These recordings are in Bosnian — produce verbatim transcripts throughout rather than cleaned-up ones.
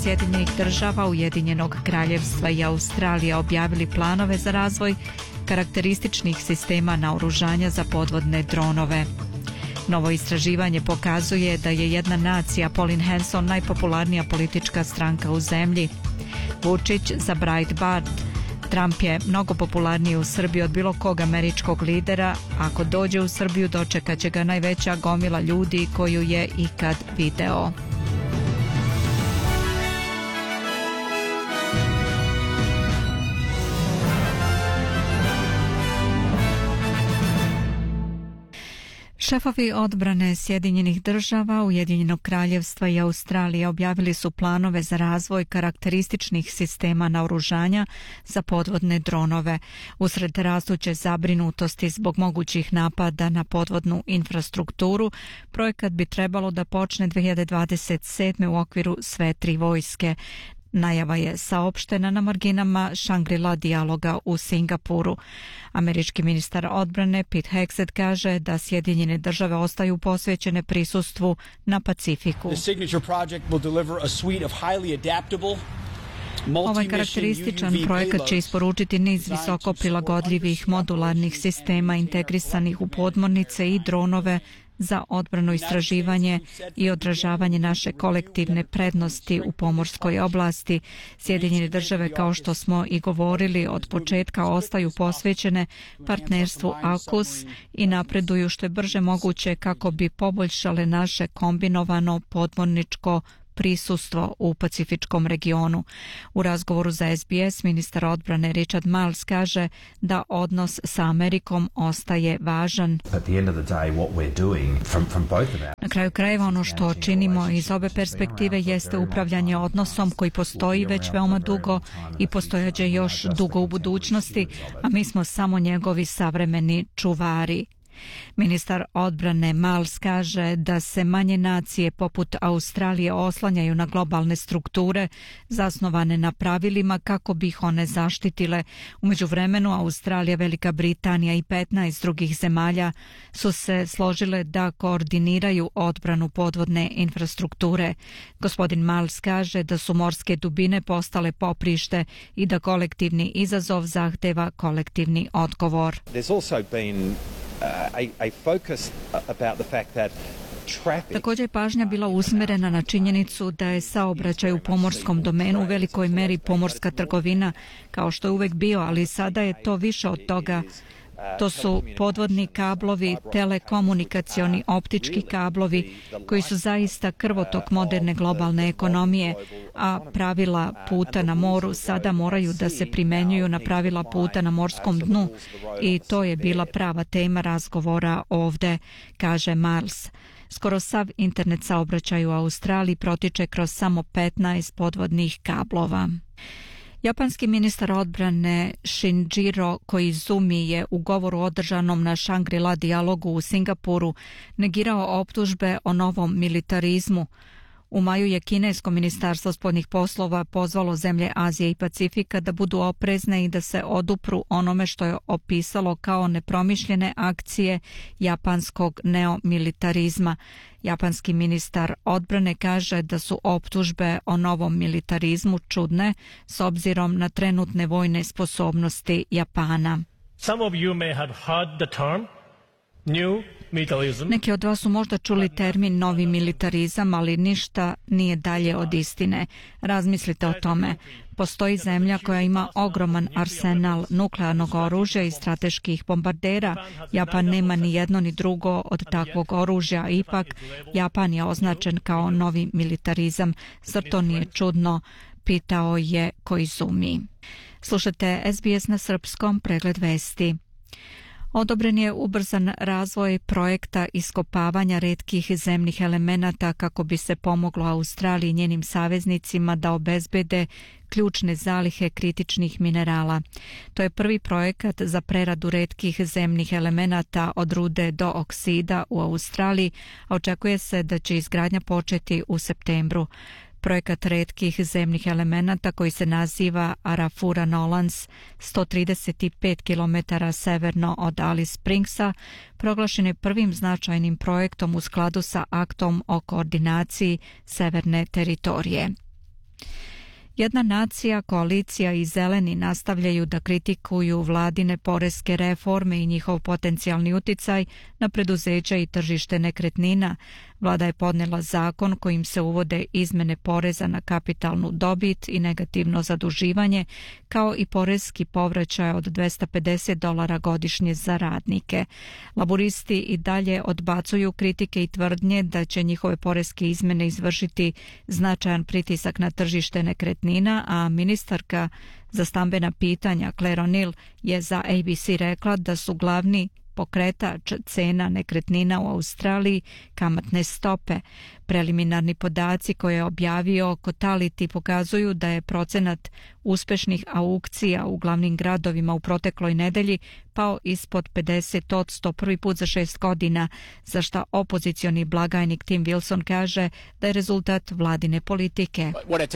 Sjedinjenih država, Ujedinjenog kraljevstva i Australije objavili planove za razvoj karakterističnih sistema naoružanja za podvodne dronove. Novo istraživanje pokazuje da je jedna nacija, Pauline Hanson, najpopularnija politička stranka u zemlji. Vučić za Breitbart: Trump je mnogo popularniji u Srbiji od bilo kog američkog lidera. Ako dođe u Srbiju, dočekat će ga najveća gomila ljudi koju je ikad video. Šefovi odbrane Sjedinjenih država, Ujedinjenog kraljevstva i Australije objavili su planove za razvoj karakterističnih sistema naoružanja za podvodne dronove. Usred rastuće zabrinutosti zbog mogućih napada na podvodnu infrastrukturu, projekat bi trebalo da počne dve hiljade dvadeset sedme. u okviru sve tri vojske. Najava je saopštena na marginama Shangri-La dijaloga u Singapuru. Američki ministar odbrane Pete Hegseth kaže da Sjedinjene države ostaju posvećene prisustvu na Pacifiku. Ovaj karakterističan projekat će isporučiti niz visoko prilagodljivih modularnih sistema integrisanih u podmornice i dronove za odbranu, istraživanje i odražavanje naše kolektivne prednosti u pomorskoj oblasti. Sjedinjene države, kao što smo i govorili od početka, ostaju posvećene partnerstvu AUKUS i napreduju što je brže moguće kako bi poboljšale naše kombinovano podmorničko prisustvo u pacifičkom regionu. U razgovoru za S B S ministar odbrane Richard Marles kaže da odnos sa Amerikom ostaje važan. Na kraju krajeva ono što činimo iz obe perspektive jeste upravljanje odnosom koji postoji već veoma dugo i postojaće još dugo u budućnosti, a mi smo samo njegovi savremeni čuvari. Ministar odbrane Marles kaže da se manje nacije poput Australije oslanjaju na globalne strukture zasnovane na pravilima kako bi ih one zaštitile. U međuvremenu Australija, Velika Britanija i petnaest drugih zemalja su se složile da koordiniraju odbranu podvodne infrastrukture. Gospodin Marles kaže da su morske dubine postale poprište i da kolektivni izazov zahteva kolektivni odgovor. Također je pažnja bila usmjerena na činjenicu da je saobraćaj u pomorskom domenu u velikoj meri pomorska trgovina, kao što je uvek bio, ali sada je to više od toga. To su podvodni kablovi, telekomunikacioni optički kablovi koji su zaista krvotok moderne globalne ekonomije, a pravila puta na moru sada moraju da se primenjuju na pravila puta na morskom dnu i to je bila prava tema razgovora ovde, kaže Marles. Skoro sav internet saobraćaj u Australiji protiče kroz samo petnaest podvodnih kablova. Japanski ministar odbrane Shinjiro Koizumi je u govoru održanom na Shangri-La dijalogu u Singapuru negirao optužbe o novom militarizmu. U maju je kinesko ministarstvo spoljnih poslova pozvalo zemlje Azije i Pacifika da budu oprezne i da se odupru onome što je opisalo kao nepromišljene akcije japanskog neomilitarizma. Japanski ministar odbrane kaže da su optužbe o novom militarizmu čudne s obzirom na trenutne vojne sposobnosti Japana. Some of you may have heard the term new militarism. Neki od vas su možda čuli termin novi militarizam, ali ništa nije dalje od istine. Razmislite o tome. Postoji zemlja koja ima ogroman arsenal nuklearnog oružja i strateških bombardera. Japan nema ni jedno ni drugo od takvog oružja. Ipak, Japan je označen kao novi militarizam. Zar to nije čudno? Pitao je Koizumi. Slušate S B S na srpskom, pregled vesti. Odobren je ubrzan razvoj projekta iskopavanja retkih zemnih elemenata kako bi se pomoglo Australiji i njenim saveznicima da obezbede ključne zalihe kritičnih minerala. To je prvi projekat za preradu retkih zemnih elemenata od rude do oksida u Australiji, a očekuje se da će izgradnja početi u septembru. Projekat retkih zemnih elemenata koji se naziva Arafura Nolans, sto trideset pet kilometara severno od Alice Springsa, proglašen je prvim značajnim projektom u skladu sa aktom o koordinaciji severne teritorije. Jedna nacija, koalicija i zeleni nastavljaju da kritikuju vladine poreske reforme i njihov potencijalni uticaj na preduzeća i tržište nekretnina. Vlada je podnela zakon kojim se uvode izmene poreza na kapitalnu dobit i negativno zaduživanje, kao i poreski povraćaj od dvesta pedeset dolara godišnje za radnike. Laburisti i dalje odbacuju kritike i tvrdnje da će njihove poreske izmene izvršiti značajan pritisak na tržište nekretnina, a ministarka za stambena pitanja Claire O'Neill je za A B C rekla da su glavni pokretač cena nekretnina u Australiji kamatne stope. Preliminarni podaci koje je objavio Cotality pokazuju da je procenat uspešnih aukcija u glavnim gradovima u protekloj nedelji pao ispod pedeset posto prvi put za šest godina, za šta opozicioni blagajnik Tim Wilson kaže da je rezultat vladine politike.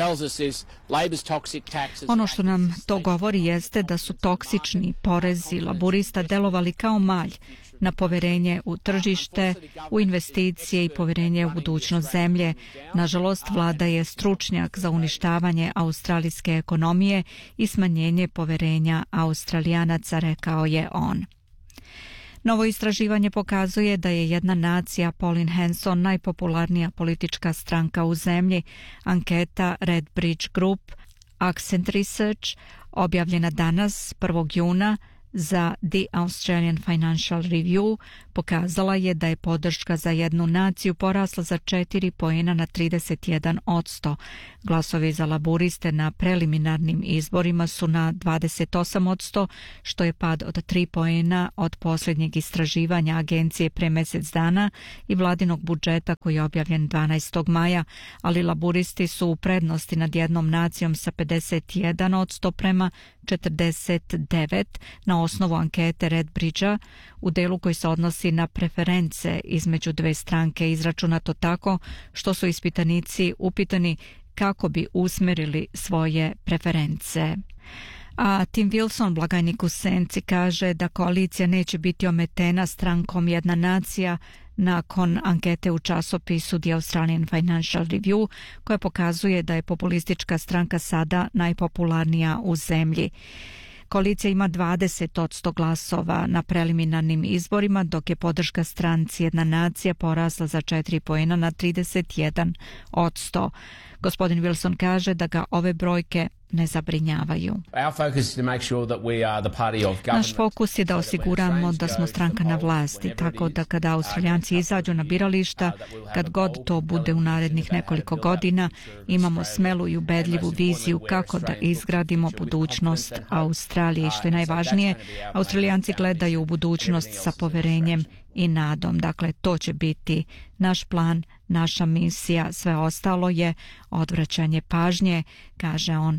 Ono što nam to govori jeste da su toksični porezi laburista delovali kao malj na poverenje u tržište, u investicije i poverenje u budućnost zemlje. Nažalost, vlada je stručnjak za uništavanje australijske ekonomije i smanjenje poverenja Australijanaca, rekao je on. Novo istraživanje pokazuje da je jedna nacija, Pauline Hanson, najpopularnija politička stranka u zemlji. Anketa Red Bridge Group Accent Research, objavljena danas prvog juna, za The Australian Financial Review, pokazala je da je podrška za jednu naciju porasla za četiri poena na trideset jedan posto. Glasovi za laburiste na preliminarnim izborima su na dvadeset osam posto, što je pad od tri poena od posljednjeg istraživanja agencije pre mjesec dana i vladinog budžeta koji je objavljen dvanaestog maja, ali laburisti su u prednosti nad jednom nacijom sa pedeset jedan posto prema četrdeset devet na osnovu ankete Red Bridgea u delu koji se odnosi na preference između dve stranke, izračunato tako što su ispitanici upitani kako bi usmerili svoje preference. A Tim Wilson, blagajnik u senci, kaže da koalicija neće biti ometena strankom Jedna nacija nakon ankete u časopisu The Australian Financial Review, koja pokazuje da je populistička stranka sada najpopularnija u zemlji. Koalicija ima dvadeset posto glasova na preliminarnim izborima, dok je podrška stranci Jedna nacija porasla za četiri poena na trideset jedan posto. Gospodin Wilson kaže da ga ove brojke ne zabrinjavaju. Naš fokus je da osiguramo da smo stranka na vlasti, tako da kada Australijanci izađu na birališta, kad god to bude u narednih nekoliko godina, imamo smelu i ubedljivu viziju kako da izgradimo budućnost Australije. I što je najvažnije, Australijanci gledaju u budućnost sa poverenjem i nadom. Dakle, to će biti naš plan, naša misija, sve ostalo je odvraćanje pažnje, kaže on.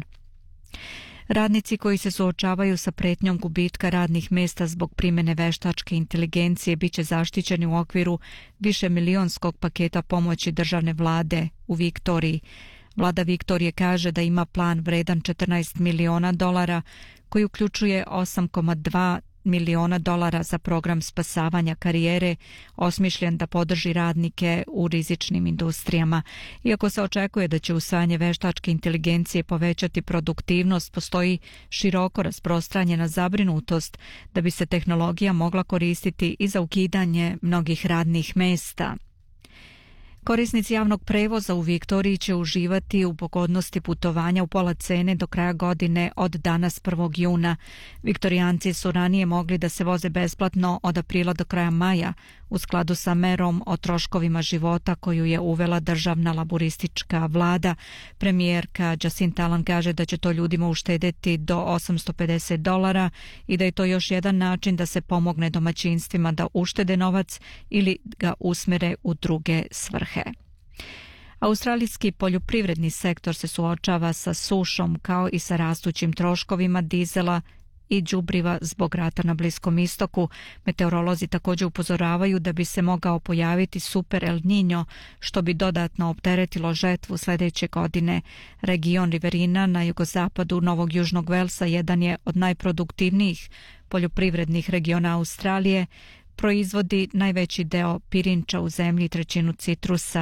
Radnici koji se suočavaju sa pretnjom gubitka radnih mjesta zbog primjene veštačke inteligencije biće zaštićeni u okviru višemilionskog paketa pomoći državne vlade u Viktoriji. Vlada Viktorije kaže da ima plan vredan četrnaest miliona dolara koji uključuje osam zarez dva miliona dolara za program spasavanja karijere, osmišljen da podrži radnike u rizičnim industrijama. Iako se očekuje da će usvajanje veštačke inteligencije povećati produktivnost, postoji široko rasprostranjena zabrinutost da bi se tehnologija mogla koristiti i za ukidanje mnogih radnih mjesta. Korisnici javnog prevoza u Viktoriji će uživati u pogodnosti putovanja u pola cene do kraja godine od danas prvog juna. Viktorijanci su ranije mogli da se voze besplatno od aprila do kraja maja u skladu sa merom o troškovima života koju je uvela državna laburistička vlada. Premijerka Jacinta Allan kaže da će to ljudima uštedeti do osamsto pedeset dolara i da je to još jedan način da se pomogne domaćinstvima da uštede novac ili ga usmere u druge svrhe. Australijski poljoprivredni sektor se suočava sa sušom kao i sa rastućim troškovima dizela i đubriva zbog rata na Bliskom istoku. Meteorolozi također upozoravaju da bi se mogao pojaviti super El Niño, što bi dodatno opteretilo žetvu sljedeće godine. Region Riverina na jugozapadu Novog Južnog Velsa jedan je od najproduktivnijih poljoprivrednih regiona Australije, proizvodi najveći deo pirinča u zemlji, trećinu citrusa.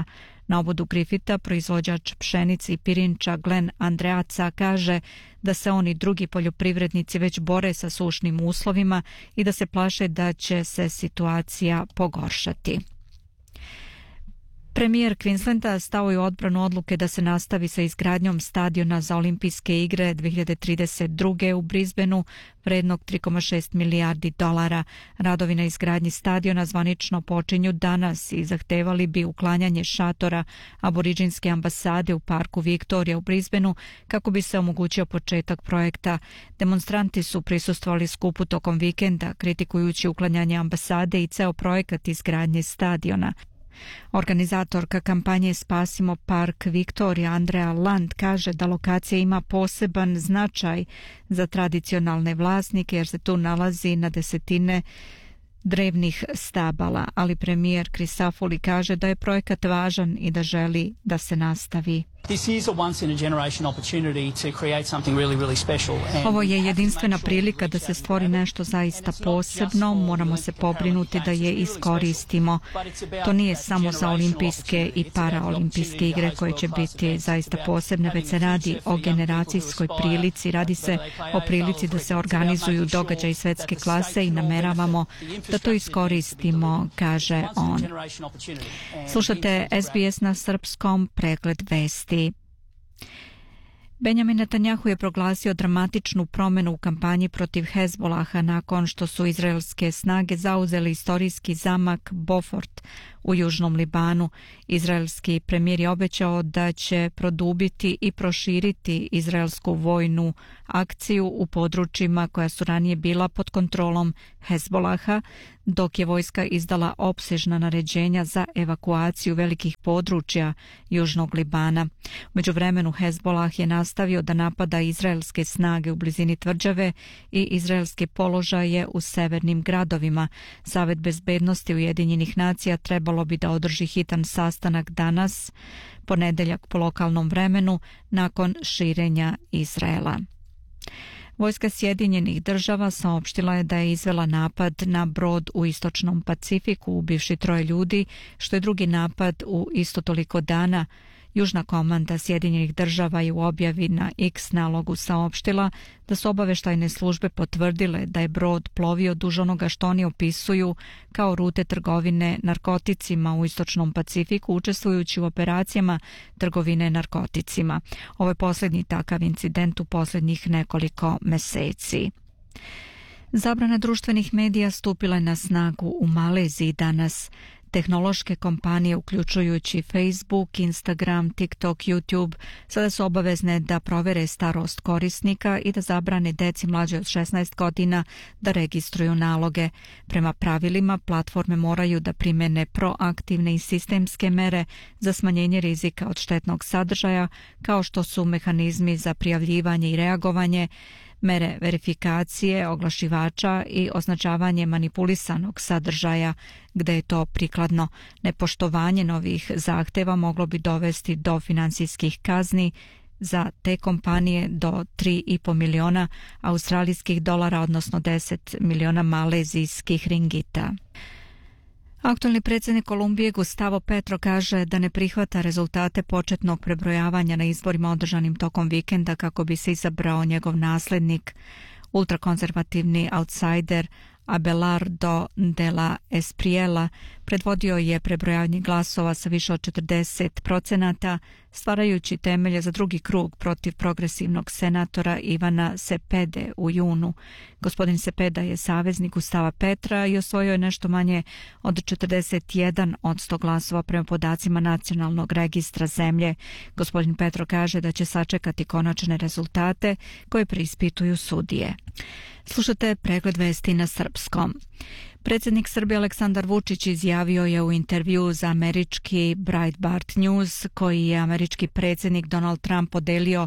Na obodu Griffitha proizvođač pšenice i pirinča Glenn Andreaca kaže da se oni drugi poljoprivrednici već bore sa sušnim uslovima i da se plaše da će se situacija pogoršati. Premijer Queenslanda stao je u odbranu odluke da se nastavi sa izgradnjom stadiona za olimpijske igre dve hiljade trideset druge u Brisbaneu vrednog tri zarez šest milijardi dolara. Radovi na izgradnji stadiona zvanično počinju danas i zahtevali bi uklanjanje šatora aboriđinske ambasade u parku Viktorija u Brisbaneu kako bi se omogućio početak projekta. Demonstranti su prisustvovali skupu tokom vikenda, kritikujući uklanjanje ambasade i ceo projekat izgradnje stadiona. Organizatorka kampanje Spasimo park Viktorija Andrea Land kaže da lokacija ima poseban značaj za tradicionalne vlasnike jer se tu nalazi na desetine drevnih stabala, ali premijer Crisafulli kaže da je projekat važan i da želi da se nastavi. Ovo je jedinstvena prilika da se stvori nešto zaista posebno, moramo se pobrinuti da je iskoristimo. To nije samo za olimpijske i paraolimpijske igre koje će biti zaista posebne, već se radi o generacijskoj prilici, radi se o prilici da se organizuju događaji svetske klase i nameravamo da to iskoristimo, kaže on. Slušate S B S na srpskom, pregled vesti. Benjamin Netanjahu je proglasio dramatičnu promjenu u kampanji protiv Hezbolaha nakon što su izraelske snage zauzeli istorijski zamak Beaufort u južnom Libanu. Izraelski premijer je obećao da će produbiti i proširiti izraelsku vojnu akciju u područjima koja su ranije bila pod kontrolom Hezbolaha, dok je vojska izdala opsežna naređenja za evakuaciju velikih područja južnog Libana. U međuvremenu Hezbolah je nastavio da napada izraelske snage u blizini tvrđave i izraelske položaje u severnim gradovima. Savet bezbednosti Ujedinjenih nacija trebalo bi da održi hitan sastanak danas, ponedeljak po lokalnom vremenu, nakon širenja Izraela. Vojska Sjedinjenih država saopštila je da je izvela napad na brod u istočnom Pacifiku, ubivši troje ljudi, što je drugi napad u isto toliko dana. Južna komanda Sjedinjenih država je u objavi na X nalogu saopštila da su obaveštajne službe potvrdile da je brod plovio duž onoga što oni opisuju kao rute trgovine narkoticima u istočnom Pacifiku, učestvujući u operacijama trgovine narkoticima. Ovo je posljednji takav incident u posljednjih nekoliko meseci. Zabrana društvenih medija stupila je na snagu u Maleziji danas. Tehnološke kompanije, uključujući Facebook, Instagram, TikTok, YouTube, sada su obavezne da provere starost korisnika i da zabrane deci mlađe od šesnaest godina da registruju naloge. Prema pravilima, platforme moraju da primene proaktivne i sistemske mere za smanjenje rizika od štetnog sadržaja, kao što su mehanizmi za prijavljivanje i reagovanje, mere verifikacije oglašivača i označavanje manipulisanog sadržaja gde je to prikladno. Nepoštovanje novih zahteva moglo bi dovesti do finansijskih kazni za te kompanije do tri i po miliona australijskih dolara, odnosno deset miliona malezijskih ringita. Aktualni predsjednik Kolumbije Gustavo Petro kaže da ne prihvata rezultate početnog prebrojavanja na izborima održanim tokom vikenda kako bi se izabrao njegov naslednik. Ultrakonzervativni outsider Abelardo de la Espriella predvodio je prebrojavanje glasova sa više od četrdeset procenata, stvarajući temelje za drugi krug protiv progresivnog senatora Ivana Cepede u junu. Gospodin Cepeda je saveznik Gustava Petra i osvojio je nešto manje od četrdeset jedan posto glasova prema podacima Nacionalnog registra zemlje. Gospodin Petro kaže da će sačekati konačne rezultate koje preispituju sudije. Slušate pregled vesti na srpskom. Predsjednik Srbije Aleksandar Vučić izjavio je u intervjuu za američki Breitbart News, koji je američki predsjednik Donald Trump podelio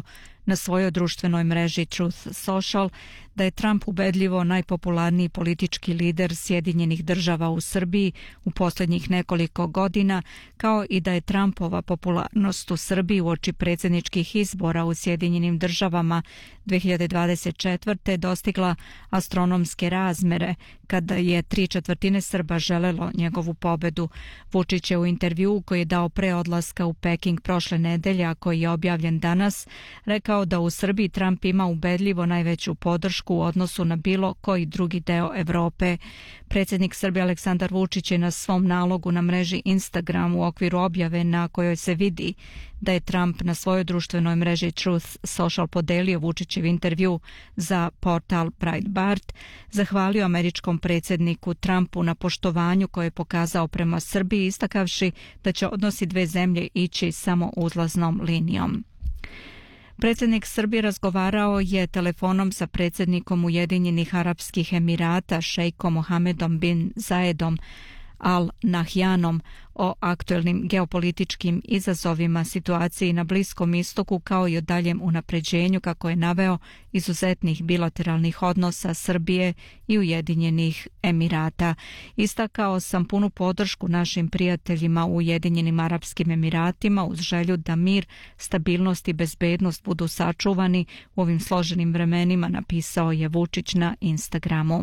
na svojoj društvenoj mreži Truth Social da je Trump ubedljivo najpopularniji politički lider Sjedinjenih država u Srbiji u posljednjih nekoliko godina, kao i da je Trumpova popularnost u Srbiji uoči predsjedničkih izbora u Sjedinjenim državama dvije hiljade dvadeset četvrte. dostigla astronomske razmere kada je tri četvrtine Srba želelo njegovu pobedu. Vučić je u intervjuu koji je dao pre odlaska u Peking prošle nedelje, a koji je objavljen danas, rekao da u Srbiji Trump ima ubedljivo najveću podršku u odnosu na bilo koji drugi deo Evrope. Predsjednik Srbije Aleksandar Vučić je na svom nalogu na mreži Instagram u okviru objave na kojoj se vidi da je Trump na svojoj društvenoj mreži Truth Social podelio Vučićev intervju za portal Breitbart, zahvalio američkom predsjedniku Trumpu na poštovanju koje je pokazao prema Srbiji, istakavši da će odnosi dve zemlje ići samo uzlaznom linijom. Predsjednik Srbije razgovarao je telefonom sa predsjednikom Ujedinjenih Arapskih Emirata, šejkom Mohamedom bin Zayedom Al Nahyanom o aktuelnim geopolitičkim izazovima, situaciji na Bliskom istoku, kao i o daljem unapređenju, kako je naveo, izuzetnih bilateralnih odnosa Srbije i Ujedinjenih Emirata. Istakao sam punu podršku našim prijateljima u Ujedinjenim Arapskim Emiratima uz želju da mir, stabilnost i bezbednost budu sačuvani u ovim složenim vremenima, napisao je Vučić na Instagramu.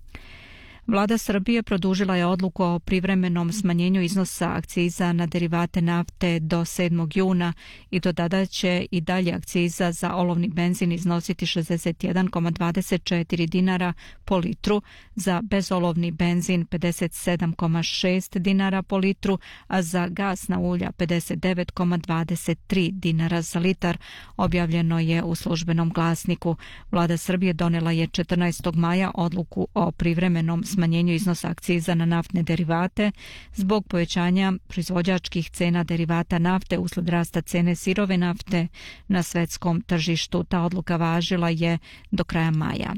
Vlada Srbije produžila je odluku o privremenom smanjenju iznosa akciza na derivate nafte do sedmog juna i do tada će i dalje akciza za olovni benzin iznositi šezdeset jedan zarez dvadeset četiri dinara po litru, za bezolovni benzin pedeset sedam zarez šest dinara po litru, a za gasna ulja pedeset devet zarez dvadeset tri dinara za litar, objavljeno je u Službenom glasniku. Vlada Srbije donela je četrnaestog maja odluku o privremenom smanjenju iznosa akciza na naftne derivate zbog povećanja proizvođačkih cena derivata nafte usled rasta cene sirove nafte na svetskom tržištu. Ta odluka važila je do kraja maja.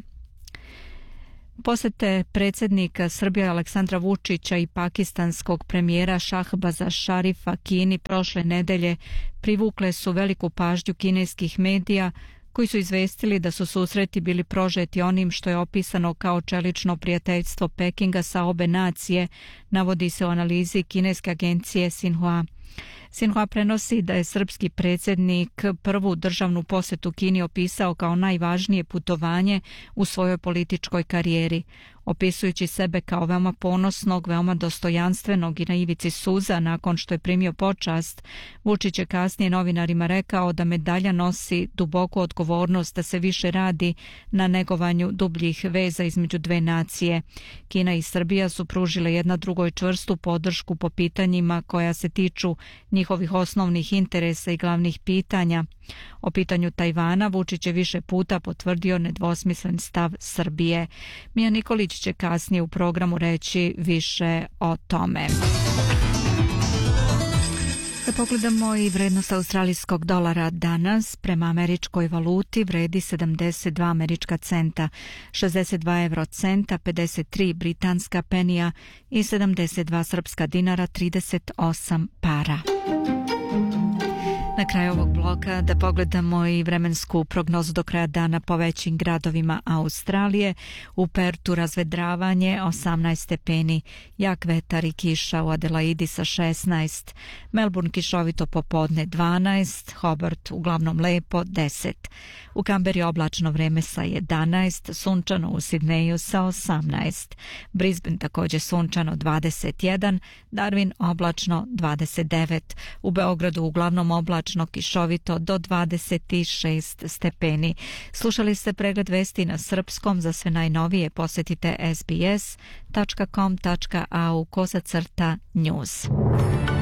Posete predsjednika Srbije Aleksandra Vučića i pakistanskog premijera Šahbaza Šarifa Kini prošle nedelje privukle su veliku pažnju kineskih medija, koji su izvestili da su susreti bili prožeti onim što je opisano kao čelično prijateljstvo Pekinga sa obe nacije, navodi se u analizi kineske agencije Xinhua. Xinhua prenosi da je srpski predsjednik prvu državnu posetu Kini opisao kao najvažnije putovanje u svojoj političkoj karijeri. Opisujući sebe kao veoma ponosnog, veoma dostojanstvenog i na ivici suza nakon što je primio počast, Vučić je kasnije novinarima rekao da medalja nosi duboku odgovornost da se više radi na negovanju dubljih veza između dve nacije. Kina i Srbija su pružile jedna drugoj čvrstu podršku po pitanjima koja se tiču njihovih osnovnih interesa i glavnih pitanja. O pitanju Tajvana Vučić je više puta potvrdio nedvosmislen stav Srbije. Mija Nikolić će kasnije u programu reći više o tome. Da pogledamo i vrednost australijskog dolara danas prema američkoj valuti vredi sedamdeset dva američka centa, šezdeset dva evrocenta, pedeset tri britanska penija i sedamdeset dva srpska dinara, trideset osam para. Na kraju ovog bloka da pogledamo i vremensku prognozu do kraja dana po većim gradovima Australije. U Pertu razvedravanje osamnaest stepeni, jak vetar i kiša u Adelaidi sa šesnaest, Melbourne kišovito popodne dvanaest, Hobart uglavnom lepo deset. U Kamberi oblačno vreme sa jedanaest, sunčano u Sidneju sa osamnaest, Brisbane također sunčano dvadeset jedan, Darwin oblačno dvadeset devet, u Beogradu uglavnom oblačno kišovito do dvadeset šest stepeni. Slušali ste pregled vesti na srpskom. Za sve najnovije posjetite s b s dot com dot a u kosa crta news.